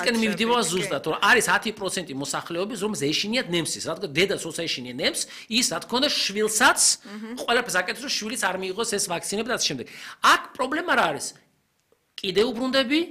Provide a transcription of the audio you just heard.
იმისკენ მივდივა ზუსტად, რომ არის 10% მოსახლეობის, რომელს ეშინიათ ნემსის, რა თქმა უნდა, დედას როცა ეშინია ნემს, ის რა თქმა უნდა შვილსაც ყველაფერს აკეთებს, რომ შვილიც არ მიიღოს ეს ვაქცინები და ასე შემდეგ. აქ პრობლემა რა არის? კიდე უბრუნდები